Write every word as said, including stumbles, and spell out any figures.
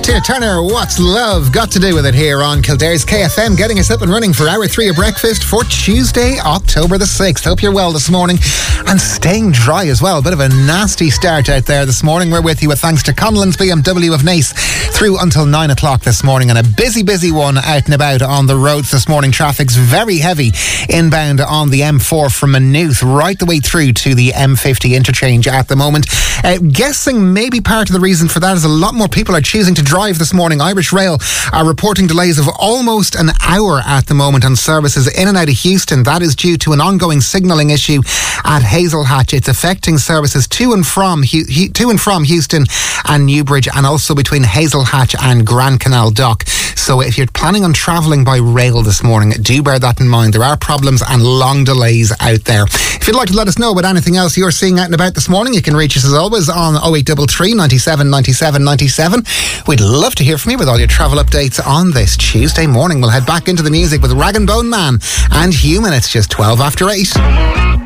Tina Turner, What's Love Got to Do with It here on Kildare's K F M, getting us up and running for hour three of breakfast for Tuesday, October the sixth. Hope you're well this morning and staying dry as well. A bit of a nasty start out there this morning. We're with you with thanks to Conlon's B M W of Naas through until nine o'clock this morning, and a busy, busy one out and about on the roads this morning. Traffic's very heavy inbound on the M four from Maynooth right the way through to the M fifty interchange at the moment. Uh, guessing maybe part of the reason for that is a lot more people are choosing to drive this morning. Irish Rail are reporting delays of almost an hour at the moment on services in and out of Houston. That is due to an ongoing signalling issue at Hazelhatch. It's affecting services to and from to and from Houston and Newbridge, and also between Hazelhatch and Grand Canal Dock. So if you're planning on travelling by rail this morning, do bear that in mind. There are problems and long delays out there. If you'd like to let us know about anything else you're seeing out and about this morning, you can reach us as always on oh eight three three, nine seven, nine seven, nine seven. We'd love to hear from you with all your travel updates on this Tuesday morning. We'll head back into the music with Rag and Bone Man and Human. It's just twelve after eight.